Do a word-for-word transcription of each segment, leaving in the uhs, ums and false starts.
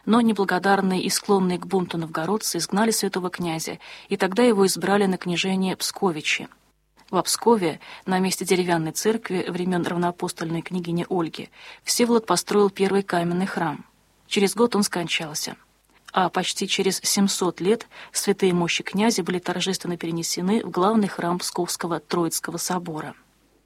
Но неблагодарные и склонные к бунту новгородцы изгнали святого князя, и тогда его избрали на княжение Псковичи. В Пскове, на месте деревянной церкви времен равноапостольной княгини Ольги, Всеволод построил первый каменный храм. Через год он скончался. А почти через семьсот лет святые мощи князя были торжественно перенесены в главный храм Псковского Троицкого собора.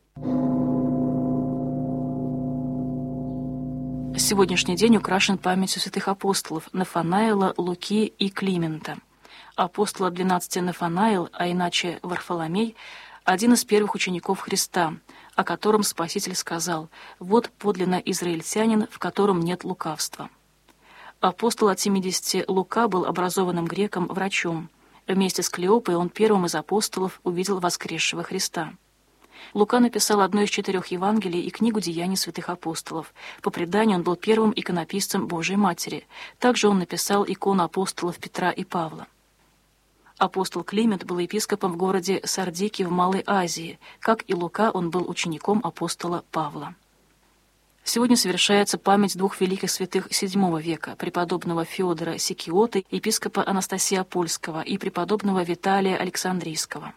Сегодняшний день украшен памятью святых апостолов Нафанаила, Луки и Климента. Апостол от двенадцати Нафанаил, а иначе Варфоломей, один из первых учеников Христа, о котором Спаситель сказал: «Вот подлинно израильтянин, в котором нет лукавства». Апостол от семидесяти Лука был образованным греком-врачом. Вместе с Клеопой он первым из апостолов увидел воскресшего Христа. Лука написал одно из четырех Евангелий и книгу «Деяний святых апостолов». По преданию, он был первым иконописцем Божией Матери. Также он написал икону апостолов Петра и Павла. Апостол Климент был епископом в городе Сардике в Малой Азии. Как и Лука, он был учеником апостола Павла. Сегодня совершается память двух великих святых седьмого века, преподобного Феодора Сикиоты, епископа Анастасия Польского, и преподобного Виталия Александрийского.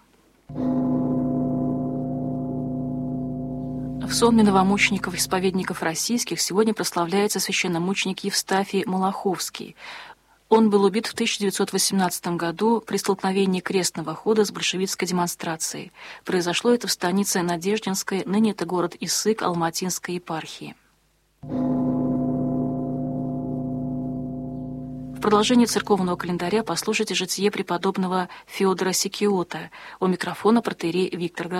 В сонме новомучеников и исповедников российских сегодня прославляется священномученик Евстафий Малаховский. Он был убит в тысяча девятьсот восемнадцатом году при столкновении крестного хода с большевистской демонстрацией. Произошло это в станице Надеждинской, ныне это город Исык Алматинской епархии. В продолжение церковного календаря послушайте житие преподобного Феодора Сикиота. У микрофона протоиерей Виктор Грачев.